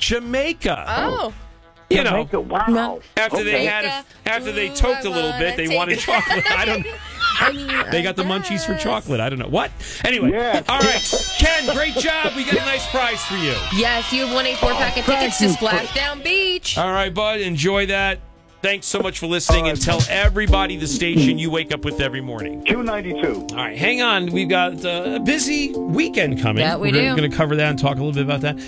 Jamaica. Oh. You know, Jamaica, wow. after they toked a little bit, they wanted chocolate. I don't. They got the munchies for chocolate. I don't know what. Anyway, Yes. all right, Ken, great job. We got a nice prize for you. Yes, you have won a 4-pack of tickets to Splashdown Beach. All right, bud, enjoy that. Thanks so much for listening, and tell everybody the station you wake up with every morning. Q92. All right, hang on. We've got a busy weekend coming. Yeah, we We're do. going to cover that and talk a little bit about that.